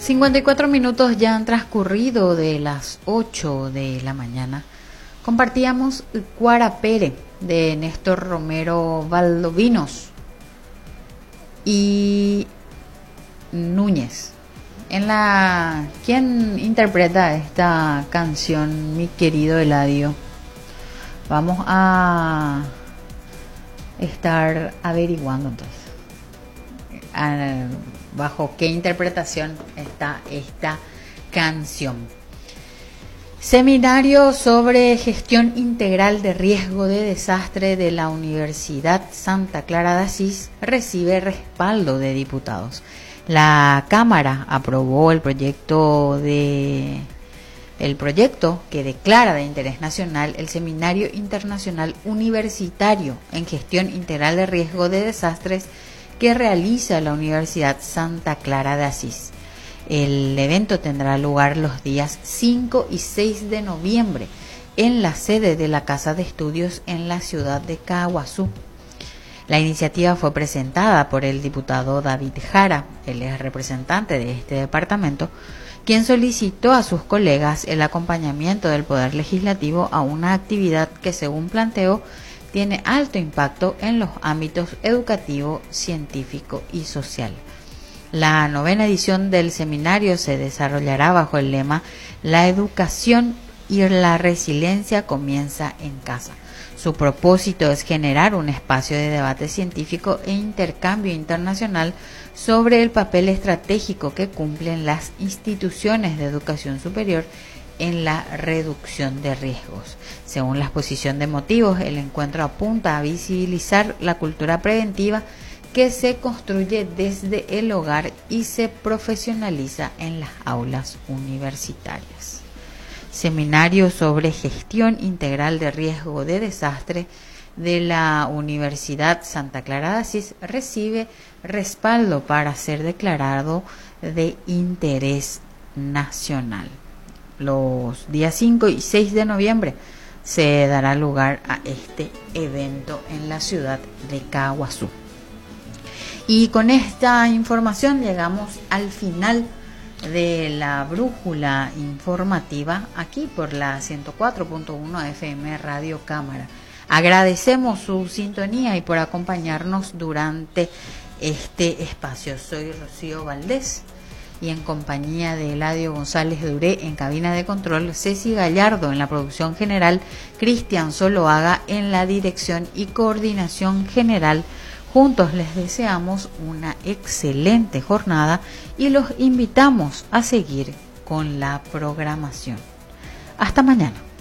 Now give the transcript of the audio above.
54 minutos ya han transcurrido de las 8 de la mañana. Compartíamos Cuarapere de Néstor Romero Valdovinos y Núñez. ¿Quién interpreta esta canción, mi querido Eladio? Vamos a estar averiguando entonces bajo qué interpretación está esta canción. Seminario sobre gestión integral de riesgo de desastre de la Universidad Santa Clara de Asís recibe respaldo de diputados. La Cámara aprobó el proyecto que declara de interés nacional el Seminario Internacional Universitario en Gestión Integral de Riesgo de Desastres que realiza la Universidad Santa Clara de Asís. El evento tendrá lugar los días 5 y 6 de noviembre en la sede de la Casa de Estudios en la ciudad de Caaguazú. La iniciativa fue presentada por el diputado David Jara, él es representante de este departamento, quien solicitó a sus colegas el acompañamiento del Poder Legislativo a una actividad que, según planteó, tiene alto impacto en los ámbitos educativo, científico y social. La 9ª edición del seminario se desarrollará bajo el lema La educación y la resiliencia comienza en casa. Su propósito es generar un espacio de debate científico e intercambio internacional sobre el papel estratégico que cumplen las instituciones de educación superior en la reducción de riesgos. Según la exposición de motivos, el encuentro apunta a visibilizar la cultura preventiva que se construye desde el hogar y se profesionaliza en las aulas universitarias. Seminario sobre gestión integral de riesgo de desastre de la Universidad Santa Clara de Asís recibe respaldo para ser declarado de interés nacional. Los días 5 y 6 de noviembre se dará lugar a este evento en la ciudad de Caaguazú. Y con esta información llegamos al final de la brújula informativa aquí por la 104.1 FM Radio Cámara. Agradecemos su sintonía y por acompañarnos durante este espacio. Soy Rocío Valdés y en compañía de Eladio González Duré en cabina de control, Ceci Gallardo en la producción general, Cristian Zoloaga en la dirección y coordinación general. Juntos les deseamos una excelente jornada y los invitamos a seguir con la programación. Hasta mañana.